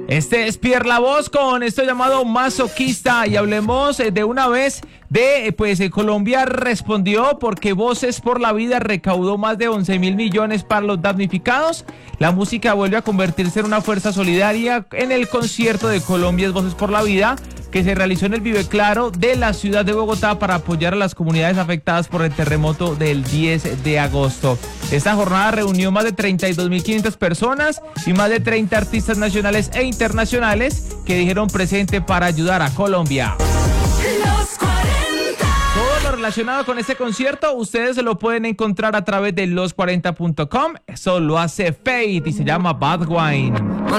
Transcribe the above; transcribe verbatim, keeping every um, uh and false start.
Este es Pierre La Voz con esto llamado Masoquista y hablemos de una vez de, pues Colombia respondió porque Voces por la Vida recaudó más de once mil millones para los damnificados. La música vuelve a convertirse en una fuerza solidaria en el concierto de Colombia es Voces por la Vida, que se realizó en el Vive Claro de la ciudad de Bogotá para apoyar a las comunidades afectadas por el terremoto del diez de agosto. Esta jornada reunió más de treinta y dos mil quinientas personas y más de treinta artistas nacionales e internacionales que dijeron presente para ayudar a Colombia. Todo lo relacionado con este concierto ustedes se lo pueden encontrar a través de los cuarenta punto com. Eso lo hace Fate y se llama Bad Wine.